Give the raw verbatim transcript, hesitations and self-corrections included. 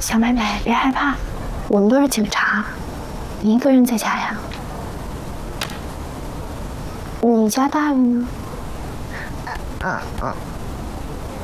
小妹妹，别害怕，我们都是警察，你一个人在家呀？你家大人呢？ 嗯嗯。